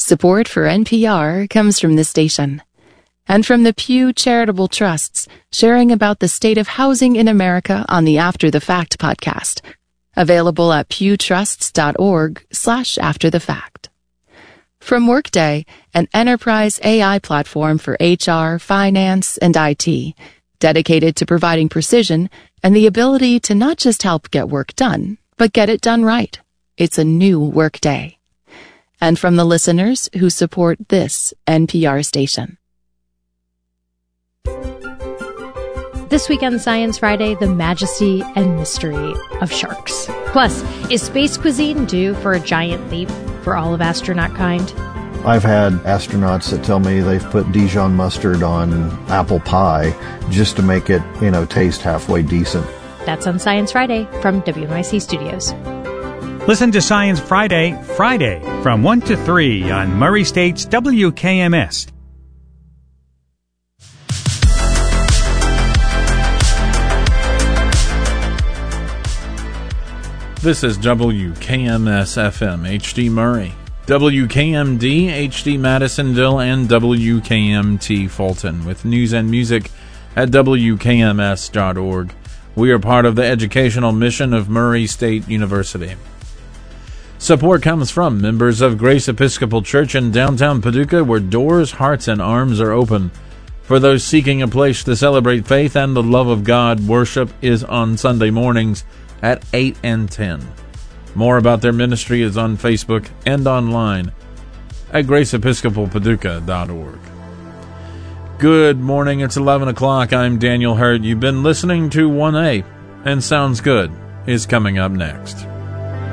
Support for NPR comes from this station and from the Pew Charitable Trusts, sharing about the state of housing in America on the After the Fact podcast, available at pewtrusts.org/afterthefact. From Workday, an enterprise AI platform for HR, finance, and IT, dedicated to providing precision and the ability to not just help get work done, but get it done right. It's a new Workday. And from the listeners who support this NPR station. This week on Science Friday, the majesty and mystery of sharks. Plus, is space cuisine due for a giant leap for all of astronaut kind? I've had astronauts that tell me they've put Dijon mustard on apple pie just to make it, taste halfway decent. That's on Science Friday from WNYC Studios. Listen to Science Friday from 1 to 3 on Murray State's WKMS. This is WKMS-FM HD Murray, WKMD HD Madisonville, and WKMT Fulton with news and music at WKMS.org. We are part of the educational mission of Murray State University. Support comes from members of Grace Episcopal Church in downtown Paducah, where doors, hearts, and arms are open. For those seeking a place to celebrate faith and the love of God, worship is on Sunday mornings at 8 and 10. More about their ministry is on Facebook and online at graceepiscopalpaducah.org. Good morning, it's 11 o'clock. I'm Daniel Hurt. You've been listening to 1A, and Sounds Good is coming up next.